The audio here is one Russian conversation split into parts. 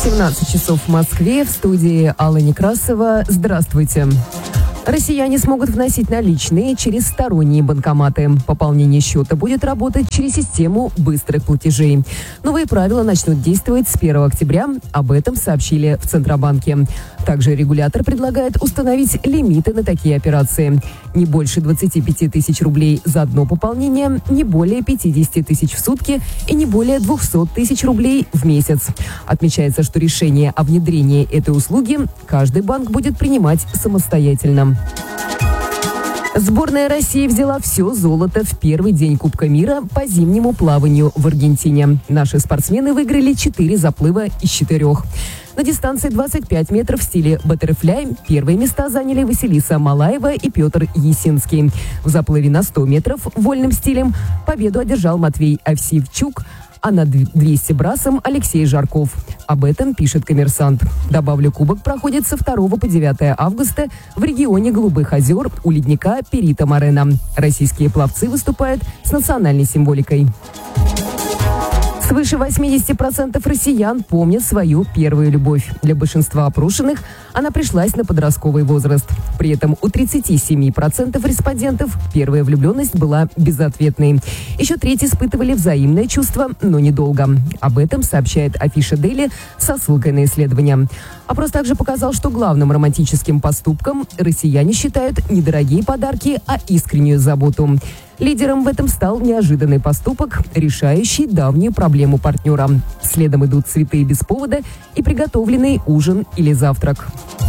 17 часов в Москве. В студии Алла Некрасова. Здравствуйте. Россияне смогут вносить наличные через сторонние банкоматы. Пополнение счета будет работать через систему быстрых платежей. Новые правила начнут действовать с 1 октября. Об этом сообщили в Центробанке. Также регулятор предлагает установить лимиты на такие операции. Не больше 25 тысяч рублей за одно пополнение, не более 50 тысяч в сутки и не более 200 тысяч рублей в месяц. Отмечается, что решение о внедрении этой услуги каждый банк будет принимать самостоятельно. Сборная России взяла все золото в первый день Кубка мира по зимнему плаванию в Аргентине. Наши спортсмены выиграли 4 заплыва из 4. На дистанции 25 метров в стиле баттерфляй первые места заняли Василиса Малаева и Петр Есинский. В заплыве на 100 метров вольным стилем победу одержал Матвей Овсивчук, а на 200 брасом Алексей Жарков. Об этом пишет «Коммерсант». Добавлю, кубок проходит со 2 по 9 августа в регионе Голубых озер у ледника Перито-Морено. Российские пловцы выступают с национальной символикой. Свыше 80% россиян помнят свою первую любовь. Для большинства опрошенных она пришлась на подростковый возраст. При этом у 37% респондентов первая влюбленность была безответной. Еще треть испытывали взаимное чувство, но недолго. Об этом сообщает Афиша Дейли со ссылкой на исследование. Опрос также показал, что главным романтическим поступком россияне считают не дорогие подарки, а искреннюю заботу. Лидером в этом стал неожиданный поступок, решающий давнюю проблему партнера. Следом идут цветы без повода и приготовленный ужин или завтрак.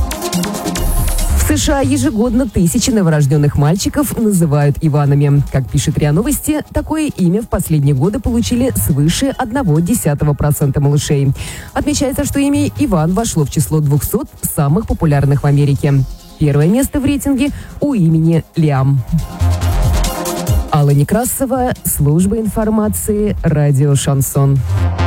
В США ежегодно тысячи новорожденных мальчиков называют Иванами. Как пишет РИА Новости, такое имя в последние годы получили свыше 0,1% малышей. Отмечается, что имя Иван вошло в число 200 самых популярных в Америке. Первое место в рейтинге у имени Лиам. Алла Некрасова, служба информации, радио «Шансон».